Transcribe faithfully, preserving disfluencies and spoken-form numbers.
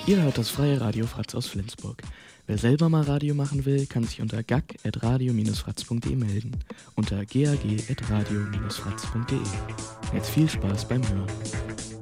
Ihr hört das freie Radio Fratz aus Flensburg. Wer selber mal Radio machen will, kann sich unter gag at radio dash fratz punkt de melden. Unter gag at radio dash fratz punkt de. Jetzt viel Spaß beim Hören.